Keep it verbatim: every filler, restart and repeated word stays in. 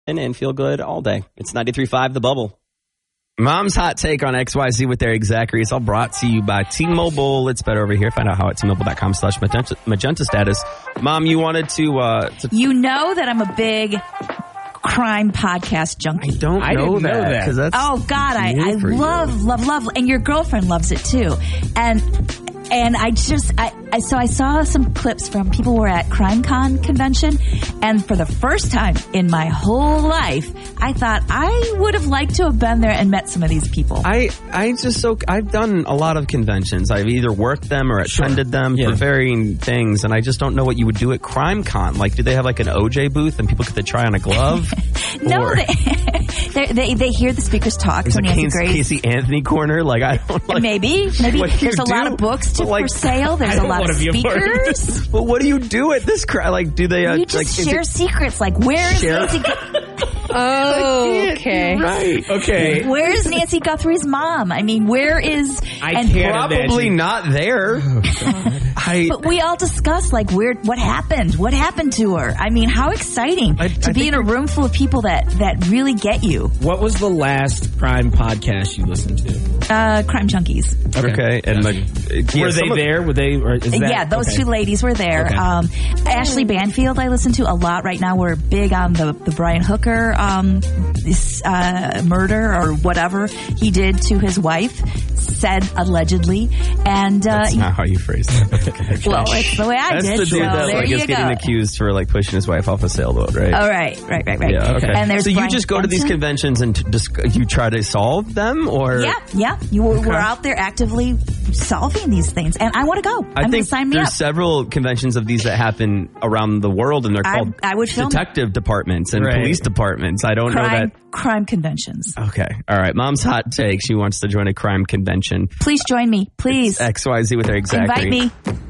and feel good all day. It's ninety-three point five The Bubble. Mom's hot take on X Y Z with Eric Zachary. It's all brought to you by T-Mobile. It's better over here. Find out how at T-Mobile.com slash magenta, magenta status. Mom, you wanted to, uh, to... You know that I'm a big crime podcast junkie. I don't I know didn't that. know that. 'Cause that's oh, God, I, I new for love, you. love, love. And your girlfriend loves it, too. And... And I just, I, I, so I saw some clips from people who were at CrimeCon convention, and for the first time in my whole life, I thought I would have liked to have been there and met some of these people. I, I just so, I've done a lot of conventions. I've either worked them or attended Sure. them Yeah. for varying things, and I just don't know what you would do at CrimeCon. Like, do they have like an O J booth and people get to try on a glove? no, Or they, they they hear the speakers talk. there's So a Nancy Casey, Grace. Casey Anthony corner? Like, I don't like. Maybe, maybe What do you there's a lot do? of books to Like- for sale. There's I a don't lot of wanna be a part of speakers. But what do you do at this crowd? Like, do they? Uh, You just like, is share it- secrets. Like, where is Share- Nancy? Gu- Oh, okay. Right. Okay. Where is Nancy Guthrie's mom? I mean, where is? I and can't Probably imagine. not there. I. But we all discussed like where what happened, what happened to her. I mean, how exciting I- to I be think in a room full of people that that really get you. What was the last crime podcast you listened to? Uh, crime junkies. Okay, and like, yeah, Were they some of- there? Were they? Or is that, yeah, those okay. two ladies were there. Okay. Um, Ashley Banfield, I listen to a lot right now. We're big on the the Brian Hooker um, this, uh, murder or whatever he did to his wife. Said allegedly, and uh, That's not how you phrase it. Okay. well, it's the way I That's did. the dude so that there like you is getting go. accused for like pushing his wife off a sailboat, right? All right, right, right, right. Yeah. Okay. And there's so you Brian just go to these Benson. conventions and t- just you try to solve them, or Yeah, yeah. You were, we're out there actively solving these things, and I want to go. I I'm think gonna sign me there's up. several conventions of these that happen around the world, and they're I- called I would film detective departments and Right. police departments. I don't know crime, that. crime conventions. Okay, all right. Mom's hot take. She wants to join a crime convention. Please join me, please. X Y Z with Eric Zachary. Invite me.